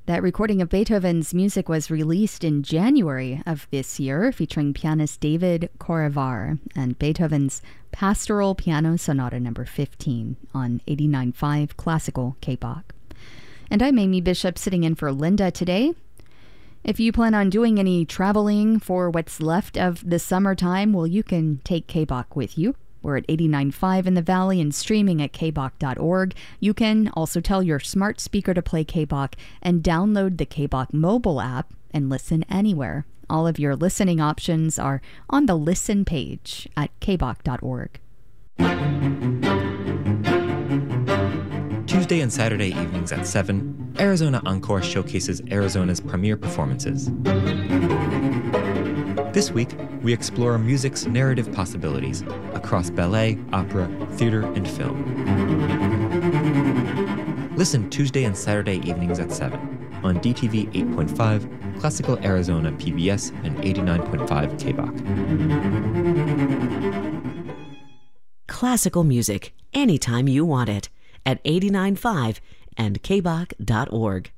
That recording of Beethoven's music was released in January of this year, featuring pianist David Correvar and Beethoven's Pastoral Piano Sonata No. 15 on 89.5 Classical KBOK. And I'm Amy Bishop, sitting in for Linda today. If you plan on doing any traveling for what's left of the summertime, well, you can take KBOK with you. We're at 89.5 in the Valley and streaming at kbok.org. You can also tell your smart speaker to play KBOK and download the KBOK mobile app and listen anywhere. All of your listening options are on the Listen page at kbok.org. Tuesday and Saturday evenings at 7, Arizona Encore showcases Arizona's premier performances. This week, we explore music's narrative possibilities across ballet, opera, theater, and film. Listen Tuesday and Saturday evenings at 7 on DTV 8.5, Classical Arizona PBS, and 89.5 KBOK. Classical music, anytime you want it, at 89.5 and kbok.org.